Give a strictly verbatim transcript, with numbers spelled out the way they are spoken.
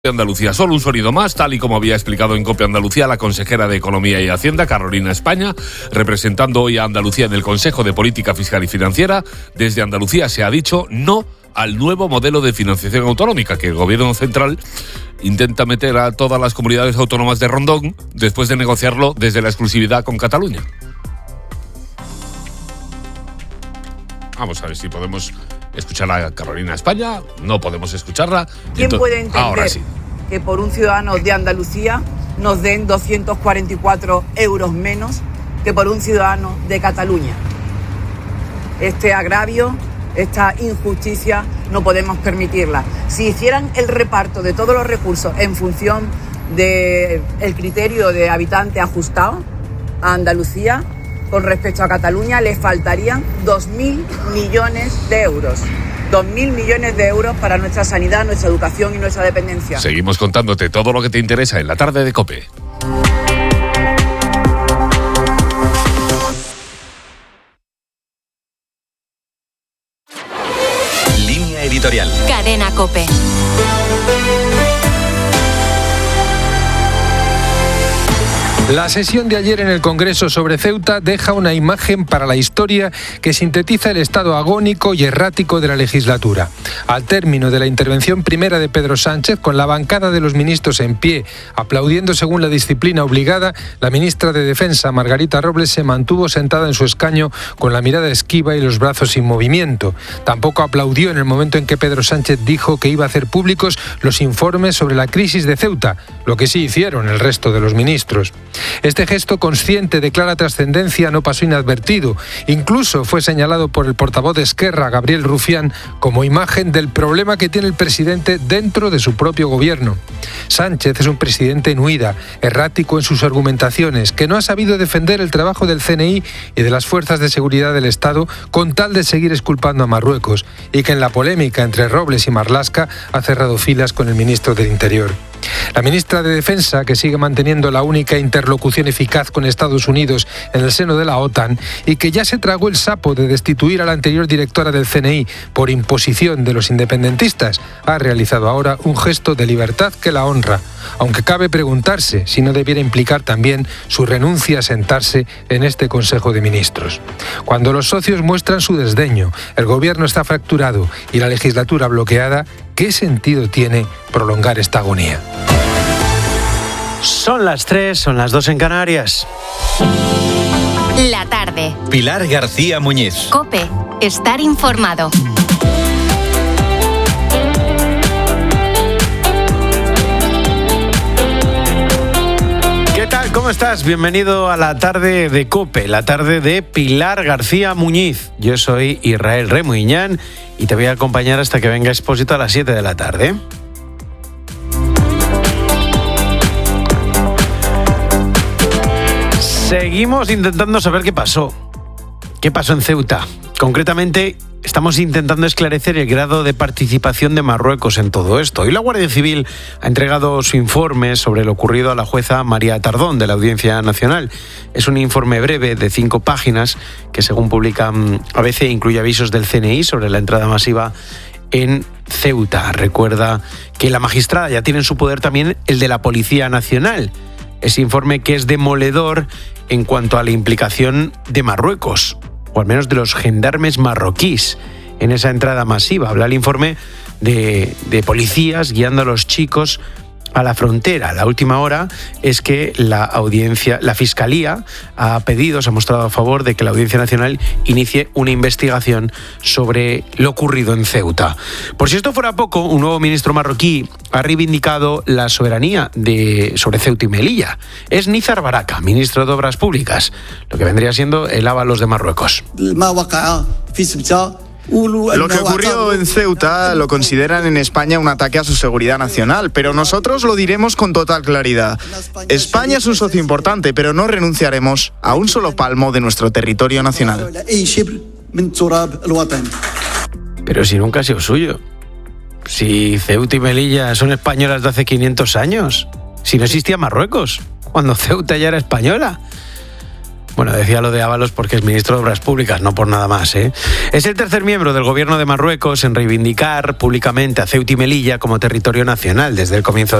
Andalucía. Solo un sonido más, tal y como había explicado en COPE Andalucía la consejera de Economía y Hacienda, Carolina España, representando hoy a Andalucía en el Consejo de Política Fiscal y Financiera. Desde Andalucía se ha dicho no al nuevo modelo de financiación autonómica que el Gobierno central intenta meter a todas las comunidades autónomas de Rondón después de negociarlo desde la exclusividad con Cataluña. Vamos a ver si podemos escuchar a Carolina España. No podemos escucharla. ¿Quién Entonces, puede entender ahora sí. que por un ciudadano de Andalucía nos den doscientos cuarenta y cuatro euros menos que por un ciudadano de Cataluña? Este agravio, esta injusticia, no podemos permitirla. Si hicieran el reparto de todos los recursos en función del criterio de habitante ajustado a Andalucía, con respecto a Cataluña, le faltarían dos mil millones de euros. dos mil millones de euros para nuestra sanidad, nuestra educación y nuestra dependencia. Seguimos contándote todo lo que te interesa en la tarde de COPE. Línea editorial. Cadena COPE. La sesión de ayer en el Congreso sobre Ceuta deja una imagen para la historia que sintetiza el estado agónico y errático de la legislatura. Al término de la intervención primera de Pedro Sánchez, con la bancada de los ministros en pie, aplaudiendo según la disciplina obligada, la ministra de Defensa, Margarita Robles, se mantuvo sentada en su escaño con la mirada esquiva y los brazos sin movimiento. Tampoco aplaudió en el momento en que Pedro Sánchez dijo que iba a hacer públicos los informes sobre la crisis de Ceuta, lo que sí hicieron el resto de los ministros. Este gesto consciente de clara trascendencia no pasó inadvertido. Incluso fue señalado por el portavoz de Esquerra, Gabriel Rufián, como imagen del problema que tiene el presidente dentro de su propio gobierno. Sánchez es un presidente en huida, errático en sus argumentaciones, que no ha sabido defender el trabajo del C N I y de las fuerzas de seguridad del Estado con tal de seguir exculpando a Marruecos, y que en la polémica entre Robles y Marlaska ha cerrado filas con el ministro del Interior. La ministra de Defensa, que sigue manteniendo la única interlocución eficaz con Estados Unidos en el seno de la OTAN y que ya se tragó el sapo de destituir a la anterior directora del C N I por imposición de los independentistas, ha realizado ahora un gesto de libertad que la honra, aunque cabe preguntarse si no debiera implicar también su renuncia a sentarse en este Consejo de Ministros. Cuando los socios muestran su desdeño, el gobierno está fracturado y la legislatura bloqueada, ¿qué sentido tiene prolongar esta agonía? Son las tres, son las dos en Canarias. La tarde. Pilar García Muñiz. COPE. Estar informado. ¿Qué tal? ¿Cómo estás? Bienvenido a la tarde de COPE, la tarde de Pilar García Muñiz. Yo soy Israel Remuiñán y te voy a acompañar hasta que venga Expósito a las siete de la tarde. Seguimos intentando saber qué pasó. ¿Qué pasó en Ceuta? Concretamente, estamos intentando esclarecer el grado de participación de Marruecos en todo esto. Y la Guardia Civil ha entregado su informe sobre lo ocurrido a la jueza María Tardón de la Audiencia Nacional. Es un informe breve de cinco páginas que, según publica A B C, incluye avisos del C N I sobre la entrada masiva en Ceuta. Recuerda que la magistrada ya tiene en su poder también el de la Policía Nacional. Ese informe que es demoledor en cuanto a la implicación de Marruecos, o al menos de los gendarmes marroquíes, en esa entrada masiva. Habla el informe de, de policías guiando a los chicos a la frontera. La última hora es que la audiencia, la Fiscalía ha pedido, se ha mostrado a favor de que la Audiencia Nacional inicie una investigación sobre lo ocurrido en Ceuta. Por si esto fuera poco, un nuevo ministro marroquí ha reivindicado la soberanía de, sobre Ceuta y Melilla. Es Nizar Baraka, ministro de Obras Públicas, lo que vendría siendo el Ábalos de Marruecos. Lo que ocurrió en Ceuta lo consideran en España un ataque a su seguridad nacional, pero nosotros lo diremos con total claridad. España es un socio importante, pero no renunciaremos a un solo palmo de nuestro territorio nacional. Pero si nunca ha sido suyo. Si Ceuta y Melilla son españolas de hace quinientos años. Si no existía Marruecos, cuando Ceuta ya era española. Bueno, decía lo de Ábalos porque es ministro de Obras Públicas, no por nada más, ¿eh? Es el tercer miembro del gobierno de Marruecos en reivindicar públicamente a Ceuta y Melilla como territorio nacional desde el comienzo